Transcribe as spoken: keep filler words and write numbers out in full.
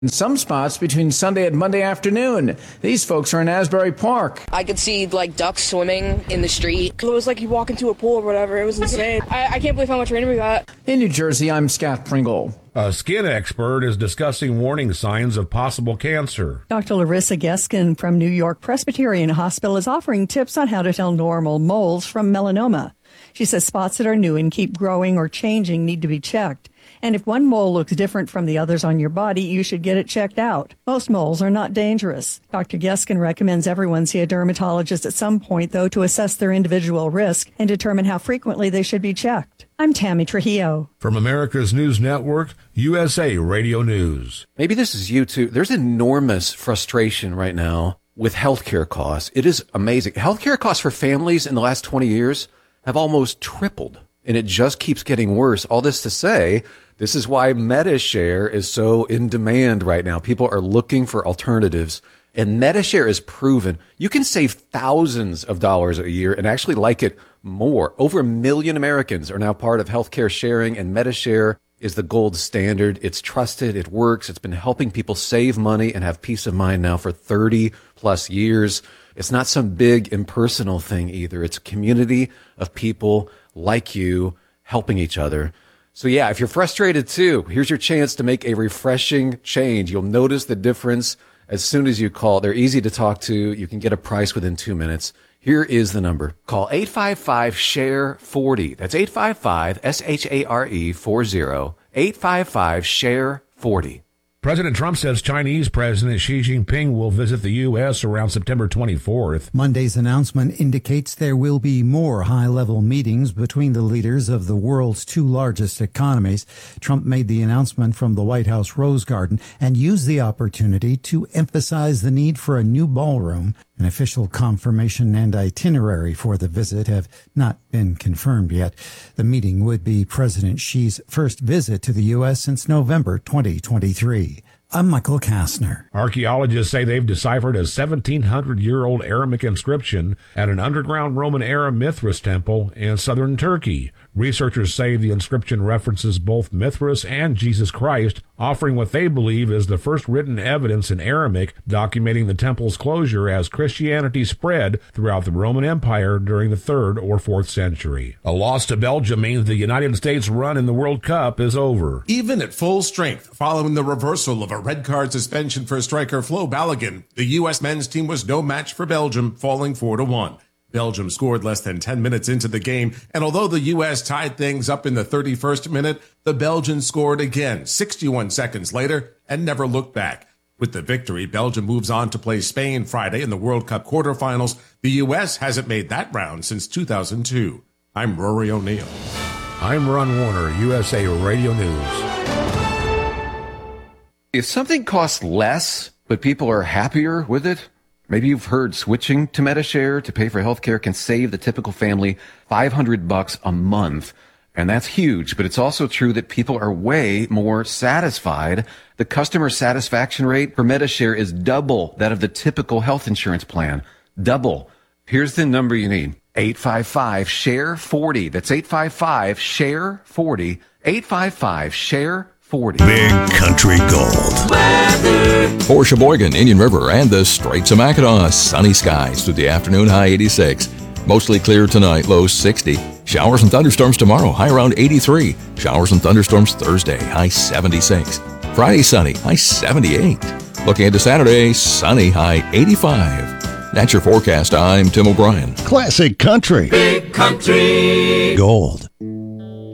In some spots between Sunday and Monday afternoon. These folks are in Asbury Park. I could see like ducks swimming in the street. It was like you walk into a pool or whatever. It was insane. I, I can't believe how much rain we got. In New Jersey, I'm Scott Pringle. A skin expert is discussing warning signs of possible cancer. Doctor Larissa Geskin from New York Presbyterian Hospital is offering tips on how to tell normal moles from melanoma. She says spots that are new and keep growing or changing need to be checked. And if one mole looks different from the others on your body, you should get it checked out. Most moles are not dangerous. Doctor Geskin recommends everyone see a dermatologist at some point, though, to assess their individual risk and determine how frequently they should be checked. I'm Tammy Trujillo. From America's News Network, U S A Radio News. Maybe this is you too. There's enormous frustration right now with healthcare costs. It is amazing. Healthcare costs for families in the last twenty years have almost tripled, and it just keeps getting worse. All this to say, this is why Medi-Share is so in demand right now. People are looking for alternatives, and Medi-Share is proven. You can save thousands of dollars a year and actually like it more. Over a million Americans are now part of healthcare sharing, and Medi-Share is the gold standard. It's trusted. It works. It's been helping people save money and have peace of mind now for thirty plus years. It's not some big impersonal thing either. It's a community of people like you helping each other. So yeah, if you're frustrated too, here's your chance to make a refreshing change. You'll notice the difference as soon as you call. They're easy to talk to. You can get a price within two minutes. Here is the number. Call eight five five, S H A R E, forty. That's eight five five, S H A R E, forty. eight five five, S H A R E, forty. President Trump says Chinese President Xi Jinping will visit the U S around September twenty-fourth. Monday's announcement indicates there will be more high-level meetings between the leaders of the world's two largest economies. Trump made the announcement from the White House Rose Garden and used the opportunity to emphasize the need for a new ballroom. An official confirmation and itinerary for the visit have not been confirmed yet. The meeting would be President Xi's first visit to the U S since November twenty twenty-three. I'm Michael Kastner. Archaeologists say they've deciphered a seventeen hundred year old Aramaic inscription at an underground Roman-era Mithras temple in southern Turkey. Researchers say the inscription references both Mithras and Jesus Christ, offering what they believe is the first written evidence in Aramaic documenting the temple's closure as Christianity spread throughout the Roman Empire during the third or fourth century. A loss to Belgium means the United States' run in the World Cup is over. Even at full strength, following the reversal of a red card suspension for striker Flo Balogun, the U S men's team was no match for Belgium, falling four to one. Belgium scored less than ten minutes into the game, and although the U S tied things up in the thirty-first minute, the Belgians scored again sixty-one seconds later and never looked back. With the victory, Belgium moves on to play Spain Friday in the World Cup quarterfinals. The U S hasn't made that round since two thousand two. I'm Rory O'Neill. I'm Ron Warner, U S A Radio News. If something costs less, but people are happier with it, maybe you've heard switching to Medi-Share to pay for healthcare can save the typical family five hundred bucks a month. And that's huge, but it's also true that people are way more satisfied. The customer satisfaction rate for Medi-Share is double that of the typical health insurance plan. Double. Here's the number you need. eight five five, S H A R E, forty. That's eight five five, S H A R E, forty. eight five five, S H A R E, forty. Big Country Gold. Weather. For Sheboygan, Indian River, and the Straits of Mackinac, sunny skies through the afternoon, high eighty-six. Mostly clear tonight, low sixty. Showers and thunderstorms tomorrow, high around eighty-three. Showers and thunderstorms Thursday, high seventy-six. Friday, sunny, high seventy-eight. Looking into Saturday, sunny, high eighty-five. That's your forecast. I'm Tim O'Brien. Classic Country. Big Country Gold.